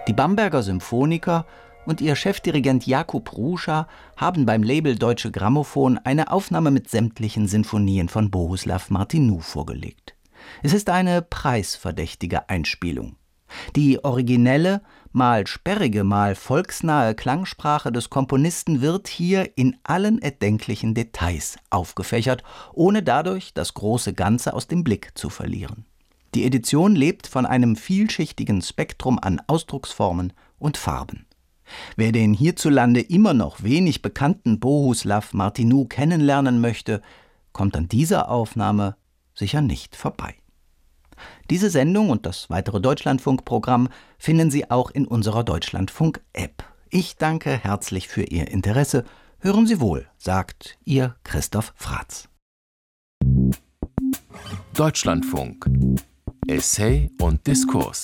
Die Bamberger Symphoniker und ihr Chefdirigent Jakub Ruscha haben beim Label Deutsche Grammophon eine Aufnahme mit sämtlichen Sinfonien von Bohuslav Martinu vorgelegt. Es ist eine preisverdächtige Einspielung. Die originelle, mal sperrige, mal volksnahe Klangsprache des Komponisten wird hier in allen erdenklichen Details aufgefächert, ohne dadurch das große Ganze aus dem Blick zu verlieren. Die Edition lebt von einem vielschichtigen Spektrum an Ausdrucksformen und Farben. Wer den hierzulande immer noch wenig bekannten Bohuslav Martinu kennenlernen möchte, kommt an dieser Aufnahme sicher nicht vorbei. Diese Sendung und das weitere Deutschlandfunk-Programm finden Sie auch in unserer Deutschlandfunk-App. Ich danke herzlich für Ihr Interesse. Hören Sie wohl, sagt Ihr Christoph Fratz. Deutschlandfunk. Essay und Diskurs.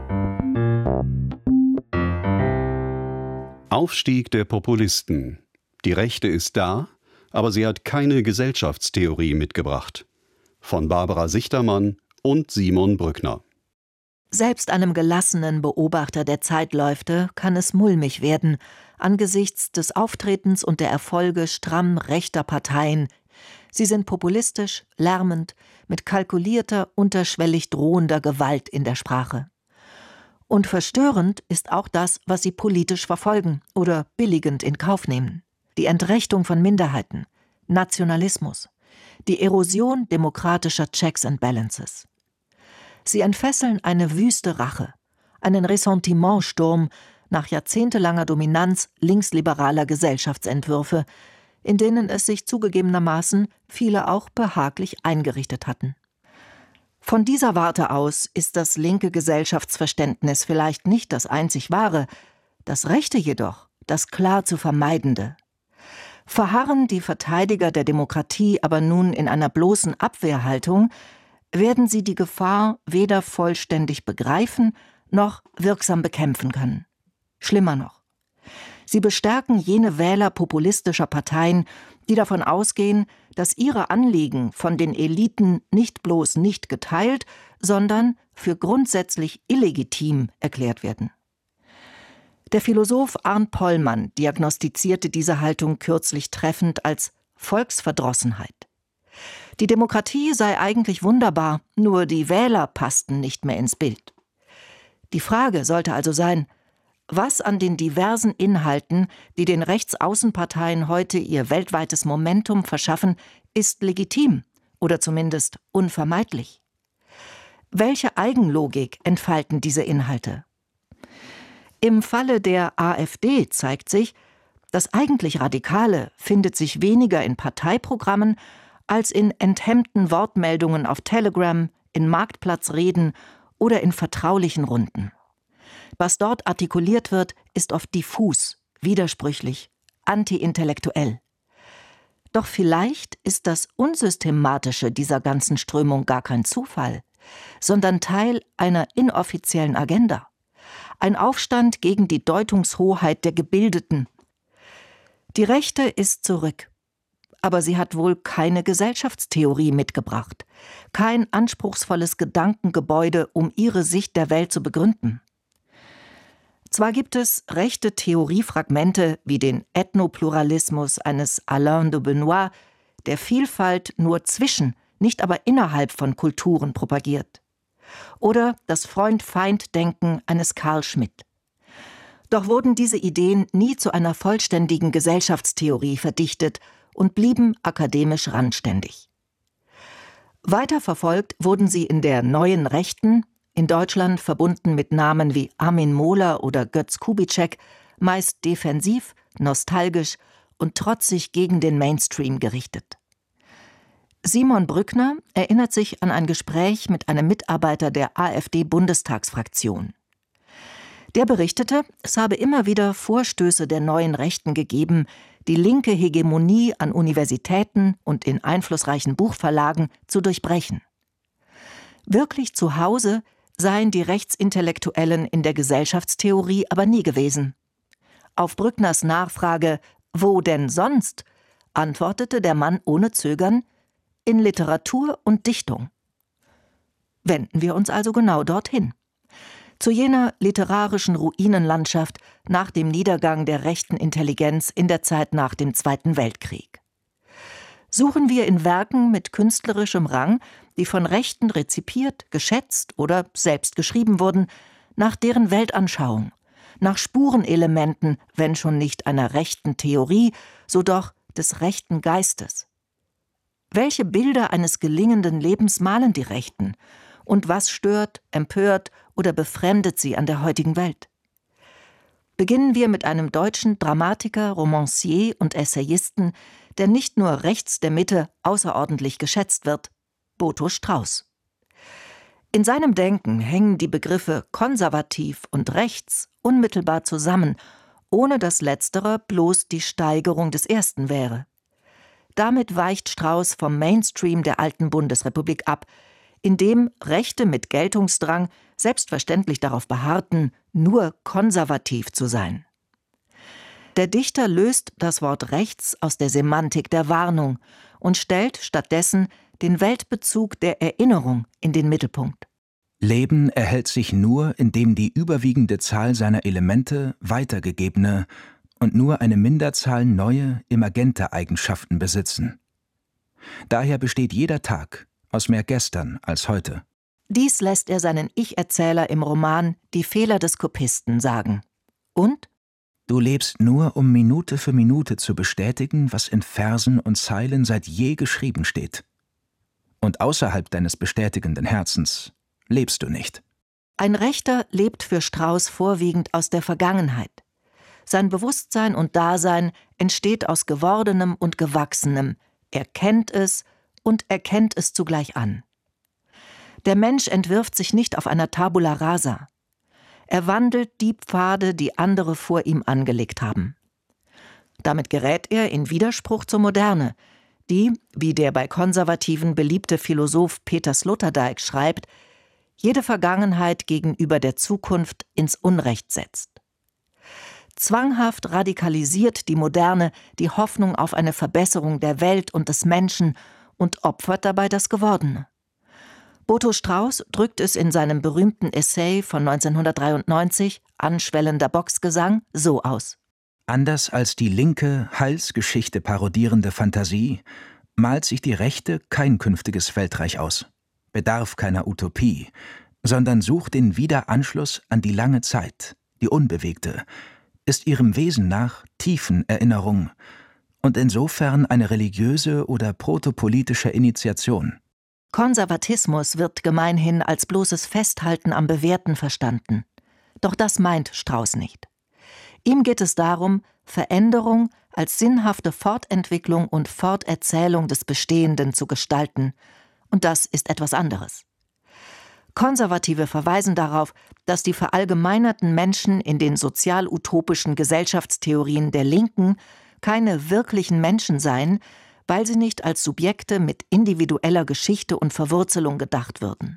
Aufstieg der Populisten. Die Rechte ist da, aber sie hat keine Gesellschaftstheorie mitgebracht. Von Barbara Sichtermann und Simon Brückner. Selbst einem gelassenen Beobachter der Zeitläufte kann es mulmig werden, angesichts des Auftretens und der Erfolge stramm rechter Parteien. Sie sind populistisch, lärmend, mit kalkulierter, unterschwellig drohender Gewalt in der Sprache. Und verstörend ist auch das, was sie politisch verfolgen oder billigend in Kauf nehmen. Die Entrechtung von Minderheiten, Nationalismus, die Erosion demokratischer Checks and Balances. Sie entfesseln eine wüste Rache, einen Ressentimentsturm nach jahrzehntelanger Dominanz linksliberaler Gesellschaftsentwürfe, in denen es sich zugegebenermaßen viele auch behaglich eingerichtet hatten. Von dieser Warte aus ist das linke Gesellschaftsverständnis vielleicht nicht das einzig wahre, das rechte jedoch das klar zu vermeidende. Verharren die Verteidiger der Demokratie aber nun in einer bloßen Abwehrhaltung, werden sie die Gefahr weder vollständig begreifen noch wirksam bekämpfen können. Schlimmer noch. Sie bestärken jene Wähler populistischer Parteien, die davon ausgehen, dass ihre Anliegen von den Eliten nicht bloß nicht geteilt, sondern für grundsätzlich illegitim erklärt werden. Der Philosoph Arnd Pollmann diagnostizierte diese Haltung kürzlich treffend als Volksverdrossenheit. Die Demokratie sei eigentlich wunderbar, nur die Wähler passten nicht mehr ins Bild. Die Frage sollte also sein, was an den diversen Inhalten, die den Rechtsaußenparteien heute ihr weltweites Momentum verschaffen, ist legitim oder zumindest unvermeidlich? Welche Eigenlogik entfalten diese Inhalte? Im Falle der AfD zeigt sich, das eigentlich Radikale findet sich weniger in Parteiprogrammen als in enthemmten Wortmeldungen auf Telegram, in Marktplatzreden oder in vertraulichen Runden. Was dort artikuliert wird, ist oft diffus, widersprüchlich, anti-intellektuell. Doch vielleicht ist das Unsystematische dieser ganzen Strömung gar kein Zufall, sondern Teil einer inoffiziellen Agenda. Ein Aufstand gegen die Deutungshoheit der Gebildeten. Die Rechte ist zurück. Aber sie hat wohl keine Gesellschaftstheorie mitgebracht, kein anspruchsvolles Gedankengebäude, um ihre Sicht der Welt zu begründen. Zwar gibt es rechte Theoriefragmente wie den Ethnopluralismus eines Alain de Benoit, der Vielfalt nur zwischen, nicht aber innerhalb von Kulturen propagiert. Oder das Freund-Feind-Denken eines Carl Schmitt. Doch wurden diese Ideen nie zu einer vollständigen Gesellschaftstheorie verdichtet und blieben akademisch randständig. Weiterverfolgt wurden sie in der neuen Rechten, in Deutschland verbunden mit Namen wie Armin Mohler oder Götz Kubitschek, meist defensiv, nostalgisch und trotzig gegen den Mainstream gerichtet. Simon Brückner erinnert sich an ein Gespräch mit einem Mitarbeiter der AfD-Bundestagsfraktion. Der berichtete, es habe immer wieder Vorstöße der neuen Rechten gegeben, die linke Hegemonie an Universitäten und in einflussreichen Buchverlagen zu durchbrechen. Wirklich zu Hause seien die Rechtsintellektuellen in der Gesellschaftstheorie aber nie gewesen. Auf Brückners Nachfrage, wo denn sonst, antwortete der Mann ohne Zögern, in Literatur und Dichtung. Wenden wir uns also genau dorthin. zu jener literarischen Ruinenlandschaft nach dem Niedergang der rechten Intelligenz in der Zeit nach dem Zweiten Weltkrieg. Suchen wir in Werken mit künstlerischem Rang, die von Rechten rezipiert, geschätzt oder selbst geschrieben wurden, nach deren Weltanschauung, nach Spurenelementen, wenn schon nicht einer rechten Theorie, so doch des rechten Geistes. Welche Bilder eines gelingenden Lebens malen die Rechten? Und was stört, empört oder befremdet sie an der heutigen Welt? Beginnen wir mit einem deutschen Dramatiker, Romancier und Essayisten, der nicht nur rechts der Mitte außerordentlich geschätzt wird, Boto Strauß. In seinem Denken hängen die Begriffe konservativ und rechts unmittelbar zusammen, ohne dass letzterer bloß die Steigerung des ersten wäre. Damit weicht Strauß vom Mainstream der alten Bundesrepublik ab, in dem Rechte mit Geltungsdrang selbstverständlich darauf beharrten, nur konservativ zu sein. Der Dichter löst das Wort rechts aus der Semantik der Warnung und stellt stattdessen den Weltbezug der Erinnerung in den Mittelpunkt. Leben erhält sich nur, indem die überwiegende Zahl seiner Elemente weitergegebene und nur eine Minderzahl neue, emergente Eigenschaften besitzen. Daher besteht jeder Tag aus mehr gestern als heute. Dies lässt er seinen Ich-Erzähler im Roman Die Fehler des Kopisten sagen. Und? Du lebst nur, um Minute für Minute zu bestätigen, was in Versen und Zeilen seit je geschrieben steht. Und außerhalb deines bestätigenden Herzens lebst du nicht. Ein Rechter lebt für Strauß vorwiegend aus der Vergangenheit. Sein Bewusstsein und Dasein entsteht aus Gewordenem und Gewachsenem. Er kennt es und erkennt es zugleich an. Der Mensch entwirft sich nicht auf einer Tabula rasa. Er wandelt die Pfade, die andere vor ihm angelegt haben. Damit gerät er in Widerspruch zur Moderne, die, wie der bei Konservativen beliebte Philosoph Peter Sloterdijk schreibt, jede Vergangenheit gegenüber der Zukunft ins Unrecht setzt. Zwanghaft radikalisiert die Moderne die Hoffnung auf eine Verbesserung der Welt und des Menschen und opfert dabei das Gewordene. Boto Strauß drückt es in seinem berühmten Essay von 1993, Anschwellender Boxgesang, so aus. Anders als die linke, Heilsgeschichte parodierende Fantasie malt sich die Rechte kein künftiges Weltreich aus, bedarf keiner Utopie, sondern sucht den Wiederanschluss an die lange Zeit, die unbewegte, ist ihrem Wesen nach Tiefenerinnerung und insofern eine religiöse oder protopolitische Initiation. Konservatismus wird gemeinhin als bloßes Festhalten am Bewährten verstanden. Doch das meint Strauß nicht. Ihm geht es darum, Veränderung als sinnhafte Fortentwicklung und Forterzählung des Bestehenden zu gestalten. Und das ist etwas anderes. Konservative verweisen darauf, dass die verallgemeinerten Menschen in den sozial-utopischen Gesellschaftstheorien der Linken keine wirklichen Menschen seien, weil sie nicht als Subjekte mit individueller Geschichte und Verwurzelung gedacht würden.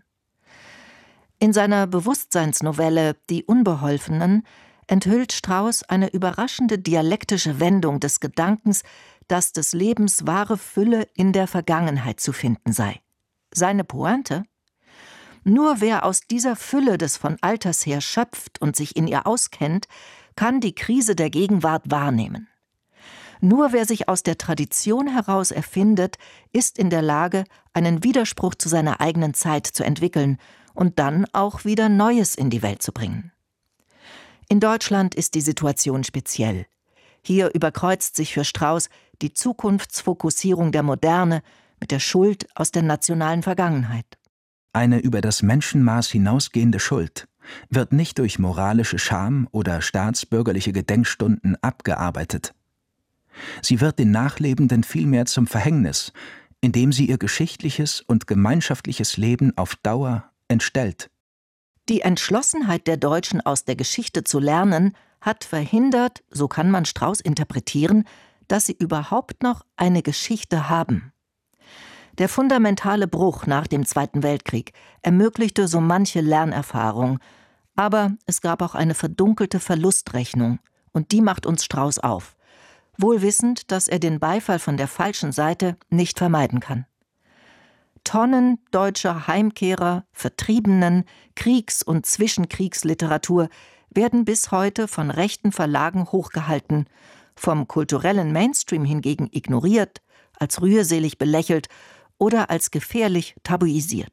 In seiner Bewusstseinsnovelle »Die Unbeholfenen« enthüllt Strauß eine überraschende dialektische Wendung des Gedankens, dass des Lebens wahre Fülle in der Vergangenheit zu finden sei. Seine Pointe? Nur wer aus dieser Fülle des von Alters her schöpft und sich in ihr auskennt, kann die Krise der Gegenwart wahrnehmen. Nur wer sich aus der Tradition heraus erfindet, ist in der Lage, einen Widerspruch zu seiner eigenen Zeit zu entwickeln und dann auch wieder Neues in die Welt zu bringen. In Deutschland ist die Situation speziell. Hier überkreuzt sich für Strauß die Zukunftsfokussierung der Moderne mit der Schuld aus der nationalen Vergangenheit. Eine über das Menschenmaß hinausgehende Schuld wird nicht durch moralische Scham oder staatsbürgerliche Gedenkstunden abgearbeitet. Sie wird den Nachlebenden vielmehr zum Verhängnis, indem sie ihr geschichtliches und gemeinschaftliches Leben auf Dauer entstellt. Die Entschlossenheit der Deutschen, aus der Geschichte zu lernen, hat verhindert, so kann man Strauß interpretieren, dass sie überhaupt noch eine Geschichte haben. Der fundamentale Bruch nach dem Zweiten Weltkrieg ermöglichte so manche Lernerfahrung, aber es gab auch eine verdunkelte Verlustrechnung, und die macht uns Strauß auf, wohl wissend, dass er den Beifall von der falschen Seite nicht vermeiden kann. Tonnen deutscher Heimkehrer, Vertriebenen, Kriegs- und Zwischenkriegsliteratur werden bis heute von rechten Verlagen hochgehalten, vom kulturellen Mainstream hingegen ignoriert, als rührselig belächelt oder als gefährlich tabuisiert.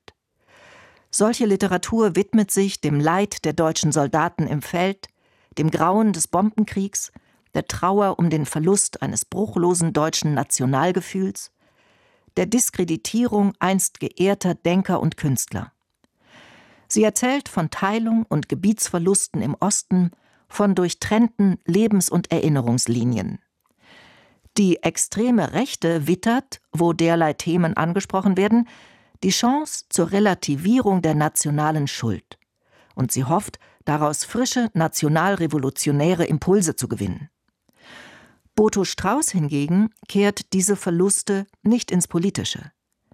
Solche Literatur widmet sich dem Leid der deutschen Soldaten im Feld, dem Grauen des Bombenkriegs, der Trauer um den Verlust eines bruchlosen deutschen Nationalgefühls, der Diskreditierung einst geehrter Denker und Künstler. Sie erzählt von Teilung und Gebietsverlusten im Osten, von durchtrennten Lebens- und Erinnerungslinien. Die extreme Rechte wittert, wo derlei Themen angesprochen werden, die Chance zur Relativierung der nationalen Schuld. Und sie hofft, daraus frische nationalrevolutionäre Impulse zu gewinnen. Boto Strauß hingegen kehrt diese Verluste nicht ins Politische.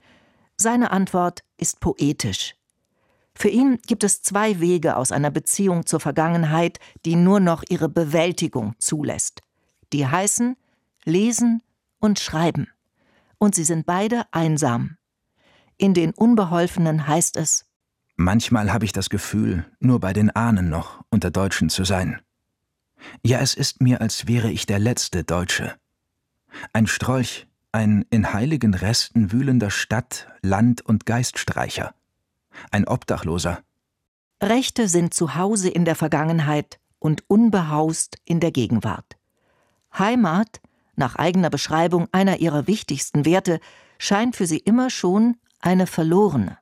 Seine Antwort ist poetisch. Für ihn gibt es zwei Wege aus einer Beziehung zur Vergangenheit, die nur noch ihre Bewältigung zulässt. Die heißen Lesen und Schreiben. Und sie sind beide einsam. In den Unbeholfenen heißt es: Manchmal habe ich das Gefühl, nur bei den Ahnen noch unter Deutschen zu sein. Ja, es ist mir, als wäre ich der letzte Deutsche. Ein Strolch, ein in heiligen Resten wühlender Stadt-, Land- und Geiststreicher. Ein Obdachloser. Rechte sind zu Hause in der Vergangenheit und unbehaust in der Gegenwart. Heimat, nach eigener Beschreibung einer ihrer wichtigsten Werte, scheint für sie immer schon eine verlorene.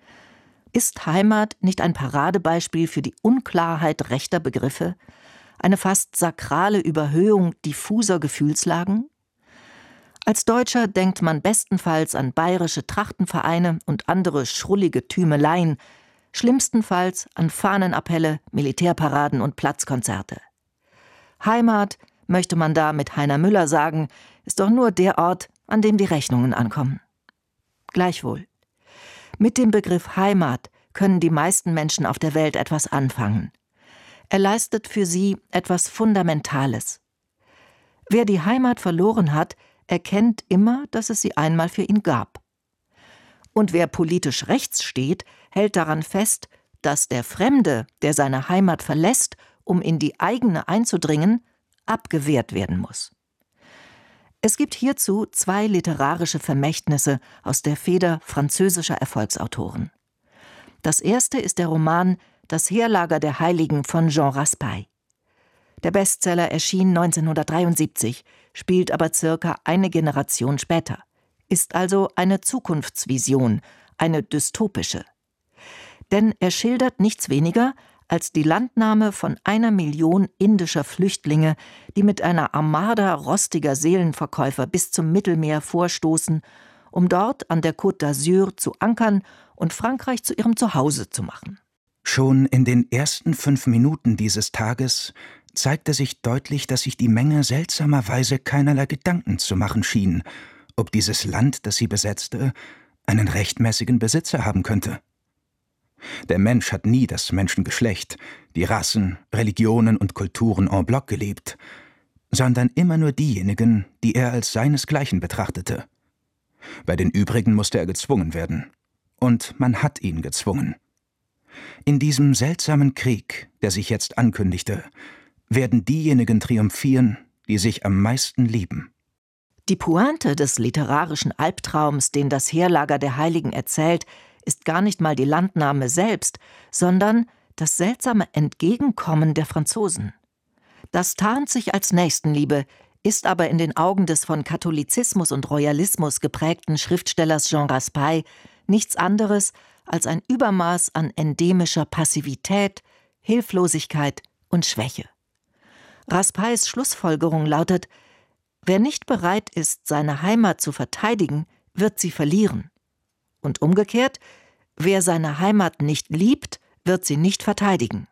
Ist Heimat nicht ein Paradebeispiel für die Unklarheit rechter Begriffe, eine fast sakrale Überhöhung diffuser Gefühlslagen? Als Deutscher denkt man bestenfalls an bayerische Trachtenvereine und andere schrullige Tümeleien, schlimmstenfalls an Fahnenappelle, Militärparaden und Platzkonzerte. Heimat, möchte man da mit Heiner Müller sagen, ist doch nur der Ort, an dem die Rechnungen ankommen. Gleichwohl. Mit dem Begriff Heimat können die meisten Menschen auf der Welt etwas anfangen. Er leistet für sie etwas Fundamentales. Wer die Heimat verloren hat, erkennt immer, dass es sie einmal für ihn gab. Und wer politisch rechts steht, hält daran fest, dass der Fremde, der seine Heimat verlässt, um in die eigene einzudringen, abgewehrt werden muss. Es gibt hierzu zwei literarische Vermächtnisse aus der Feder französischer Erfolgsautoren. Das erste ist der Roman Das Heerlager der Heiligen von Jean Raspail. Der Bestseller erschien 1973, spielt aber circa eine Generation später, ist also eine Zukunftsvision, eine dystopische. Denn er schildert nichts weniger als die Landnahme von 1 Million indischer Flüchtlinge, die mit einer Armada rostiger Seelenverkäufer bis zum Mittelmeer vorstoßen, um dort an der Côte d'Azur zu ankern und Frankreich zu ihrem Zuhause zu machen. Schon in den ersten 5 Minuten dieses Tages zeigte sich deutlich, dass sich die Menge seltsamerweise keinerlei Gedanken zu machen schien, ob dieses Land, das sie besetzte, einen rechtmäßigen Besitzer haben könnte. Der Mensch hat nie das Menschengeschlecht, die Rassen, Religionen und Kulturen en bloc geliebt, sondern immer nur diejenigen, die er als seinesgleichen betrachtete. Bei den übrigen musste er gezwungen werden. Und man hat ihn gezwungen. In diesem seltsamen Krieg, der sich jetzt ankündigte, werden diejenigen triumphieren, die sich am meisten lieben. Die Pointe des literarischen Albtraums, den das Heerlager der Heiligen erzählt, ist gar nicht mal die Landnahme selbst, sondern das seltsame Entgegenkommen der Franzosen. Das tarnt sich als Nächstenliebe, ist aber in den Augen des von Katholizismus und Royalismus geprägten Schriftstellers Jean Raspail nichts anderes als ein Übermaß an endemischer Passivität, Hilflosigkeit und Schwäche. Raspails Schlussfolgerung lautet: Wer nicht bereit ist, seine Heimat zu verteidigen, wird sie verlieren. Und umgekehrt, wer seine Heimat nicht liebt, wird sie nicht verteidigen.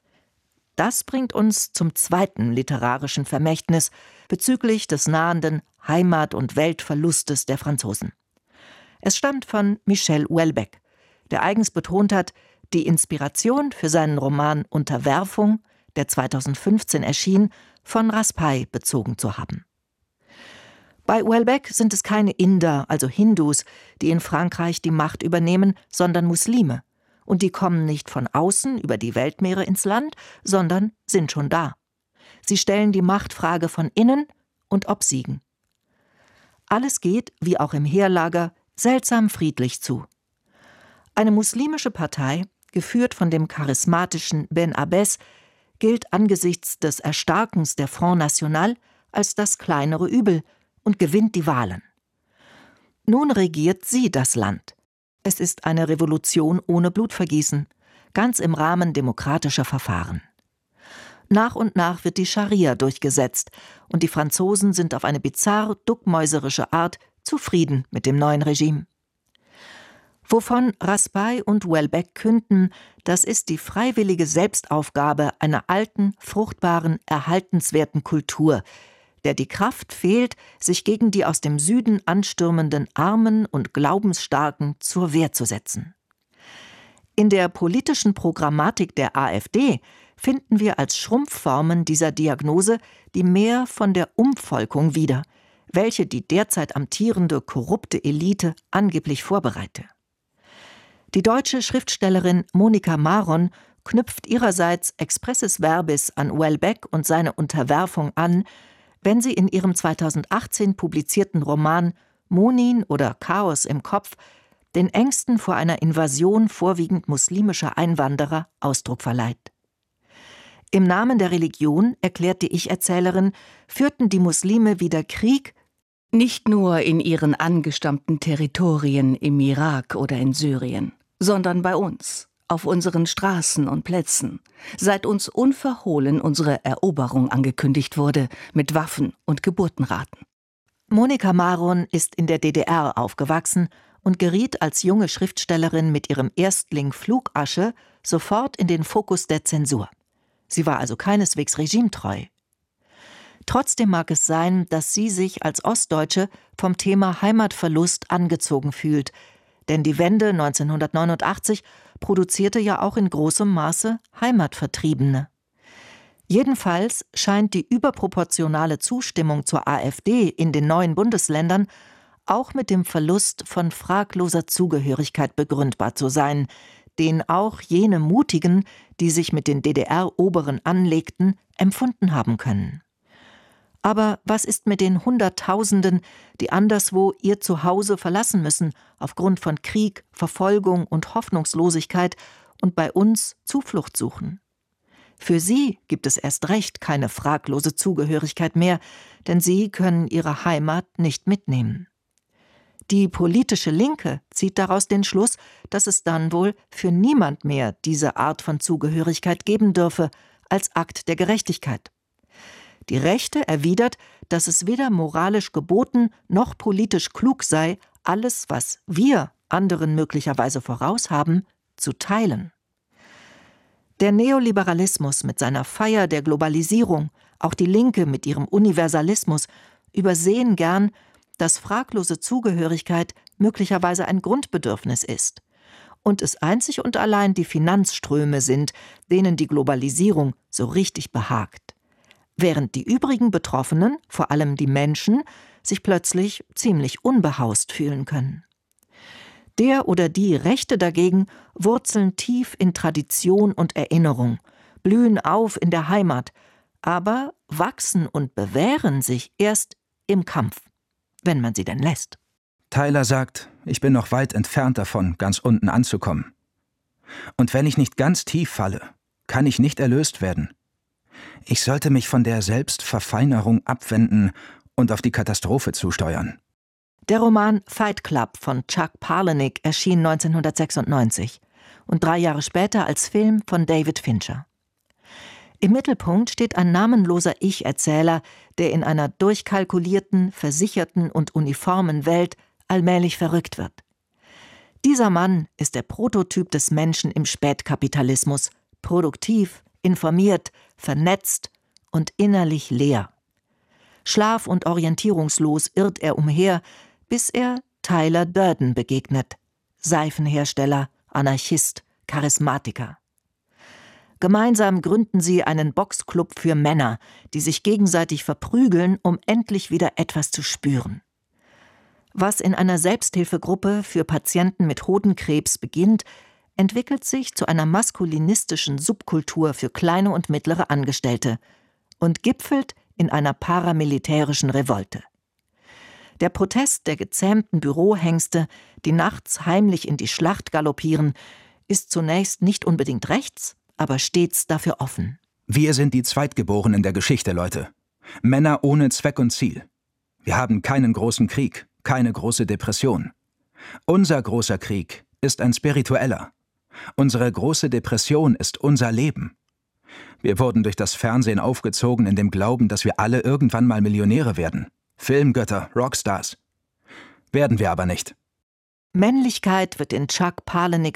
Das bringt uns zum zweiten literarischen Vermächtnis bezüglich des nahenden Heimat- und Weltverlustes der Franzosen. Es stammt von Michel Houellebecq, der eigens betont hat, die Inspiration für seinen Roman Unterwerfung, der 2015 erschien, von Raspail bezogen zu haben. Bei Houellebecq sind es keine Inder, also Hindus, die in Frankreich die Macht übernehmen, sondern Muslime. Und die kommen nicht von außen über die Weltmeere ins Land, sondern sind schon da. Sie stellen die Machtfrage von innen und obsiegen. Alles geht, wie auch im Heerlager, seltsam friedlich zu. Eine muslimische Partei, geführt von dem charismatischen Ben Abbes, gilt angesichts des Erstarkens der Front National als das kleinere Übel und gewinnt die Wahlen. Nun regiert sie das Land. Es ist eine Revolution ohne Blutvergießen, ganz im Rahmen demokratischer Verfahren. Nach und nach wird die Scharia durchgesetzt und die Franzosen sind auf eine bizarr duckmäuserische Art zufrieden mit dem neuen Regime. Wovon Raspail und Houellebecq künden, das ist die freiwillige Selbstaufgabe einer alten, fruchtbaren, erhaltenswerten Kultur, der die Kraft fehlt, sich gegen die aus dem Süden anstürmenden Armen und Glaubensstarken zur Wehr zu setzen. In der politischen Programmatik der AfD finden wir als Schrumpfformen dieser Diagnose die Mehr von der Umvolkung wieder, welche die derzeit amtierende korrupte Elite angeblich vorbereite. Die deutsche Schriftstellerin Monika Maron knüpft ihrerseits expressis verbis an Houellebecq und seine Unterwerfung an, wenn sie in ihrem 2018 publizierten Roman Monin oder Chaos im Kopf den Ängsten vor einer Invasion vorwiegend muslimischer Einwanderer Ausdruck verleiht. Im Namen der Religion, erklärt die Ich-Erzählerin, führten die Muslime wieder Krieg, nicht nur in ihren angestammten Territorien im Irak oder in Syrien, sondern bei uns, auf unseren Straßen und Plätzen, seit uns unverhohlen unsere Eroberung angekündigt wurde, mit Waffen und Geburtenraten. Monika Maron ist in der DDR aufgewachsen und geriet als junge Schriftstellerin mit ihrem Erstling Flugasche sofort in den Fokus der Zensur. Sie war also keineswegs regimetreu. Trotzdem mag es sein, dass sie sich als Ostdeutsche vom Thema Heimatverlust angezogen fühlt, denn die Wende 1989 produzierte ja auch in großem Maße Heimatvertriebene. Jedenfalls scheint die überproportionale Zustimmung zur AfD in den neuen Bundesländern auch mit dem Verlust von fragloser Zugehörigkeit begründbar zu sein, den auch jene Mutigen, die sich mit den DDR-Oberen anlegten, empfunden haben können. Aber was ist mit den Hunderttausenden, die anderswo ihr Zuhause verlassen müssen, aufgrund von Krieg, Verfolgung und Hoffnungslosigkeit und bei uns Zuflucht suchen? Für sie gibt es erst recht keine fraglose Zugehörigkeit mehr, denn sie können ihre Heimat nicht mitnehmen. Die politische Linke zieht daraus den Schluss, dass es dann wohl für niemand mehr diese Art von Zugehörigkeit geben dürfe, als Akt der Gerechtigkeit. Die Rechte erwidert, dass es weder moralisch geboten noch politisch klug sei, alles, was wir anderen möglicherweise voraus haben, zu teilen. Der Neoliberalismus mit seiner Feier der Globalisierung, auch die Linke mit ihrem Universalismus, übersehen gern, dass fraglose Zugehörigkeit möglicherweise ein Grundbedürfnis ist und es einzig und allein die Finanzströme sind, denen die Globalisierung so richtig behagt. Während die übrigen Betroffenen, vor allem die Menschen, sich plötzlich ziemlich unbehaust fühlen können. Der oder die Rechte dagegen wurzeln tief in Tradition und Erinnerung, blühen auf in der Heimat, aber wachsen und bewähren sich erst im Kampf, wenn man sie denn lässt. Tyler sagt, ich bin noch weit entfernt davon, ganz unten anzukommen. Und wenn ich nicht ganz tief falle, kann ich nicht erlöst werden. Ich sollte mich von der Selbstverfeinerung abwenden und auf die Katastrophe zusteuern. Der Roman Fight Club von Chuck Palahniuk erschien 1996 und 3 Jahre später als Film von David Fincher. Im Mittelpunkt steht ein namenloser Ich-Erzähler, der in einer durchkalkulierten, versicherten und uniformen Welt allmählich verrückt wird. Dieser Mann ist der Prototyp des Menschen im Spätkapitalismus, produktiv, informiert, vernetzt und innerlich leer. Schlaf- und orientierungslos irrt er umher, bis er Tyler Durden begegnet, Seifenhersteller, Anarchist, Charismatiker. Gemeinsam gründen sie einen Boxclub für Männer, die sich gegenseitig verprügeln, um endlich wieder etwas zu spüren. Was in einer Selbsthilfegruppe für Patienten mit Hodenkrebs beginnt, entwickelt sich zu einer maskulinistischen Subkultur für kleine und mittlere Angestellte und gipfelt in einer paramilitärischen Revolte. Der Protest der gezähmten Bürohengste, die nachts heimlich in die Schlacht galoppieren, ist zunächst nicht unbedingt rechts, aber stets dafür offen. Wir sind die Zweitgeborenen der Geschichte, Leute. Männer ohne Zweck und Ziel. Wir haben keinen großen Krieg, keine große Depression. Unser großer Krieg ist ein spiritueller. Unsere große Depression ist unser Leben. Wir wurden durch das Fernsehen aufgezogen in dem Glauben, dass wir alle irgendwann mal Millionäre werden. Filmgötter, Rockstars. Werden wir aber nicht. Männlichkeit wird in Chuck Palahniuk